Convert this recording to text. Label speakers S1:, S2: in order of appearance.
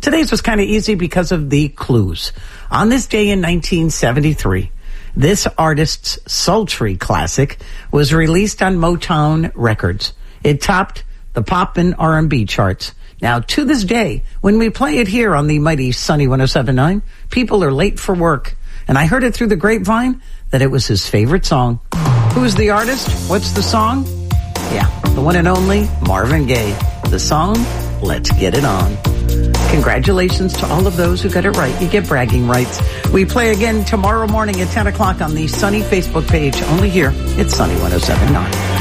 S1: Today's was kind of easy because of the clues. On this day in 1973, this artist's sultry classic was released on Motown Records. It topped the pop and R&B charts. Now, to this day, when we play it here on the mighty Sunny 107.9, people are late for work. And I heard it through the grapevine that it was his favorite song. Who's the artist? What's the song? Yeah, the one and only Marvin Gaye. The song, Let's Get It On. Congratulations to all of those who got it right. You get bragging rights. We play again tomorrow morning at 10 o'clock on the Sunny Facebook page. Only here, it's Sunny 107.9.